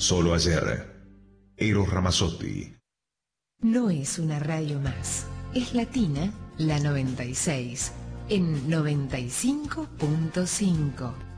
Solo ayer, Eros Ramazzotti. No es una radio más, es Latina, la 96, en 95.5.